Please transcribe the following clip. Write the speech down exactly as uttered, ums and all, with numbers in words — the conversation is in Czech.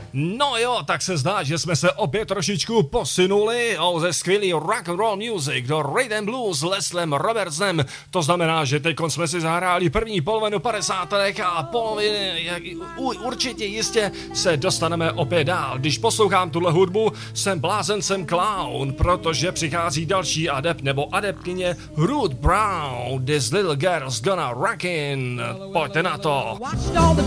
No jo, tak se zdá, že jsme se opět trošičku posunuli o, ze skvělý rock and roll music do rhythm and blues s Leslem Robertsem. To znamená, že teď jsme si zahráli první polovinu padesátek a poloviny, jak, určitě jistě se dostaneme opět dál. Když poslouchám tuhle hudbu, jsem blázen, jsem clown, protože přichází další adept nebo adeptkyně Ruth Brown. This little girl's gonna rockin'. Pojďte na to.